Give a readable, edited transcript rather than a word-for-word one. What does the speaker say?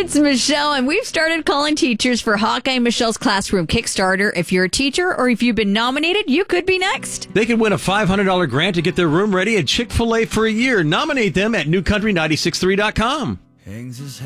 It's Michelle, and we've started calling teachers for Hawkeye Michelle's Classroom Kickstarter. If you're a teacher or if you've been nominated, you could be next. They could win a $500 grant to get their room ready at Chick-fil-A for a year. Nominate them at newcountry963.com.